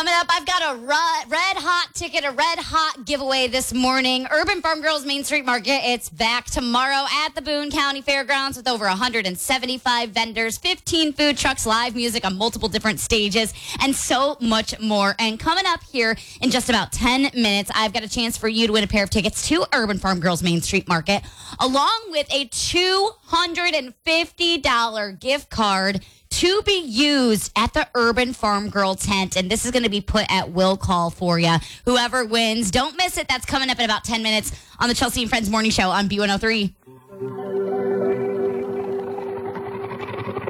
Coming up, I've got a red hot ticket, a red hot giveaway this morning. Urban Farm Girls Main Street Market. It's back tomorrow at the Boone County Fairgrounds with over 175 vendors, 15 food trucks, live music on multiple different stages, and so much more. And coming up here in just about 10 minutes, I've got a chance for you to win a pair of tickets to Urban Farm Girls Main Street Market, along with a $250 gift card to be used at the Urban Farm Girl tent. And this is going to be put at will call for you. Whoever wins, don't miss it. That's coming up in about 10 minutes on the Chelsea and Friends Morning Show on B103.